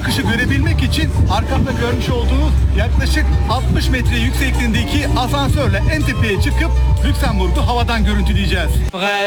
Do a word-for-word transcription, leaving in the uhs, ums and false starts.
akışı görebilmek için arkamda görmüş olduğunuz yaklaşık altmış metre yüksekliğindeki asansörle en tepeye çıkıp Lüksemburg'u havadan görüntüleyeceğiz.